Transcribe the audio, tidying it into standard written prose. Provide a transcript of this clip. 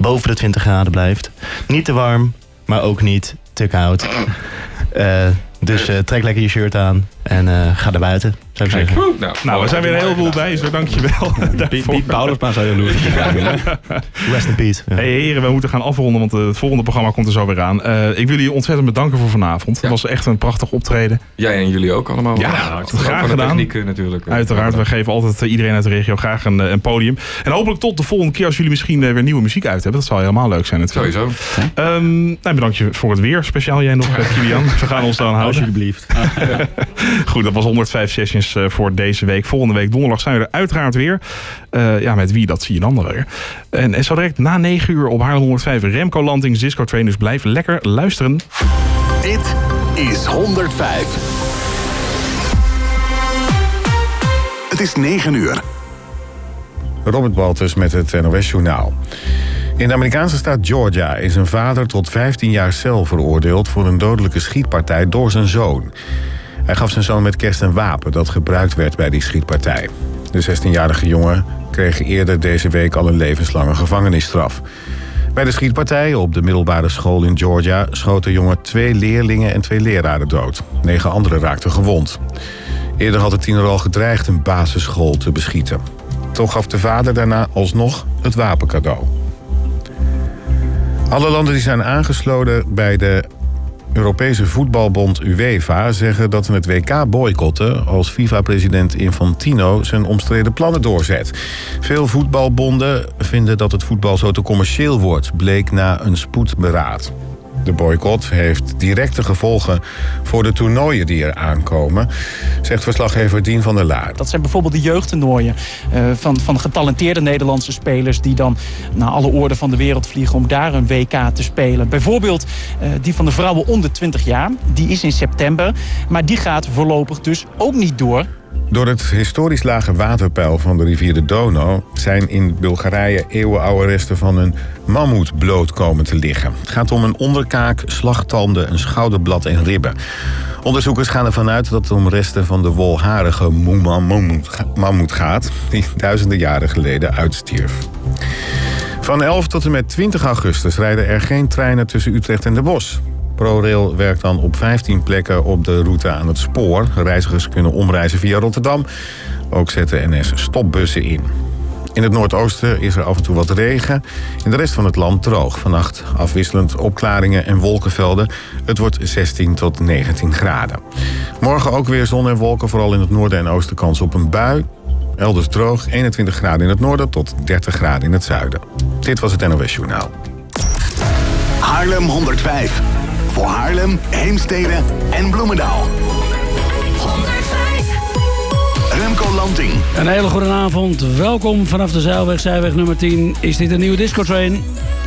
boven de 20 graden blijft. Niet te warm, maar ook niet te koud. Dus trek lekker je shirt aan en ga naar buiten, zou ik zeggen. Nou, we zijn weer een heleboel bij, dus dankjewel. Piet Paulusma zou je jaloers zijn. Rest in peace. Ja. Hey heren, we moeten gaan afronden, want het volgende programma komt er zo weer aan. Ik wil jullie ontzettend bedanken voor vanavond. Het was echt een prachtig optreden. Ja, en jullie ook allemaal. Ja, graag gedaan. Techniek, natuurlijk. Uiteraard, we geven altijd iedereen uit de regio graag een podium. En hopelijk tot de volgende keer als jullie misschien weer nieuwe muziek uit hebben. Dat zou helemaal leuk zijn natuurlijk. Sowieso. Bedankt je voor het weer. Speciaal jij nog, Kilian. We gaan ons dan houden. Alsjeblieft. Goed, dat was 105 sessions voor deze week. Volgende week donderdag zijn we er uiteraard weer. Met wie, dat zie je dan wel weer. En zo direct na 9 uur op Haarlem 105 Remco Lantings Disco Train. Dus blijf lekker luisteren. Dit is 105. Het is 9 uur. Robert Baltus met het NOS-journaal. In de Amerikaanse staat Georgia is een vader tot 15 jaar cel veroordeeld voor een dodelijke schietpartij door zijn zoon. Hij gaf zijn zoon met kerst een wapen dat gebruikt werd bij die schietpartij. De 16-jarige jongen kreeg eerder deze week al een levenslange gevangenisstraf. Bij de schietpartij op de middelbare school in Georgia schoot de jongen 2 leerlingen en 2 leraren dood. 9 anderen raakten gewond. Eerder had de tiener al gedreigd een basisschool te beschieten. Toch gaf de vader daarna alsnog het wapen cadeau. Alle landen die zijn aangesloten bij de Europese voetbalbond UEFA zeggen dat ze het WK boycotten als FIFA-president Infantino zijn omstreden plannen doorzet. Veel voetbalbonden vinden dat het voetbal zo te commercieel wordt, bleek na een spoedberaad. De boycott heeft directe gevolgen voor de toernooien die er aankomen, zegt verslaggever Dien van der Laar. Dat zijn bijvoorbeeld de jeugdtoernooien van getalenteerde Nederlandse spelers die dan naar alle oorden van de wereld vliegen om daar een WK te spelen. Bijvoorbeeld die van de vrouwen onder 20 jaar, die is in september, maar die gaat voorlopig dus ook niet door. Door het historisch lage waterpeil van de rivier de Donau zijn in Bulgarije eeuwenoude resten van een mammoet bloot komen te liggen. Het gaat om een onderkaak, slagtanden, een schouderblad en ribben. Onderzoekers gaan ervan uit dat het om resten van de wolharige mammoet gaat, die duizenden jaren geleden uitstierf. Van 11 tot en met 20 augustus rijden er geen treinen tussen Utrecht en Den Bosch. ProRail werkt dan op 15 plekken op de route aan het spoor. Reizigers kunnen omreizen via Rotterdam. Ook zetten NS stopbussen in. In het noordoosten is er af en toe wat regen. In de rest van het land droog. Vannacht afwisselend opklaringen en wolkenvelden. Het wordt 16 tot 19 graden. Morgen ook weer zon en wolken. Vooral in het noorden en oosten kans op een bui. Elders droog. 21 graden in het noorden tot 30 graden in het zuiden. Dit was het NOS Journaal. Haarlem 105. Voor Haarlem, Heemstede en Bloemendaal. 105. Remco Lanting. Een hele goede avond. Welkom vanaf de Zijweg nummer 10. Is dit een nieuwe Disco Train?